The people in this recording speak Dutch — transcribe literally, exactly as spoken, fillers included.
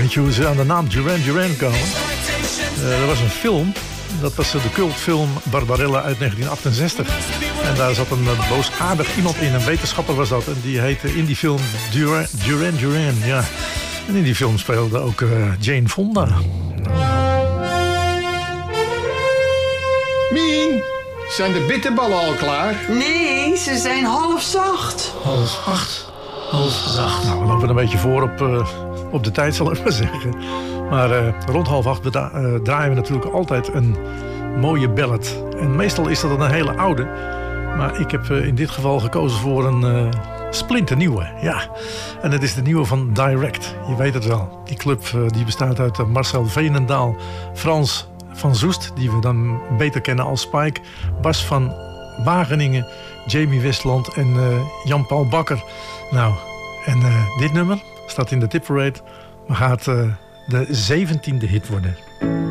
Weet je hoe ze aan de naam Duran Duran komen? Uh, er was een film, dat was de cultfilm Barbarella uit negentien achtenzestig. En daar zat een uh, boosaardig iemand in, een wetenschapper was dat. En die heette in die film Duran Duran, Duran ja. En in die film speelde ook uh, Jane Fonda. Mien, zijn de bitterballen al klaar? Nee, ze zijn half zacht. Half acht, half zacht. Nou, we lopen een beetje voor op, uh, op de tijd, zal ik maar zeggen. Maar uh, rond half acht beda- uh, draaien we natuurlijk altijd een mooie ballad. En meestal is dat een hele oude. Maar ik heb uh, in dit geval gekozen voor een uh, splinternieuwe. Ja. En het is de nieuwe van Direct. Je weet het wel. Die club uh, die bestaat uit uh, Marcel Veenendaal, Frans van Zoest, die we dan beter kennen als Spike, Bas van Wageningen, Jamie Westland en uh, Jan-Paul Bakker. Nou, en uh, dit nummer staat in de tipparade, maar gaat uh, de zeventiende hit worden.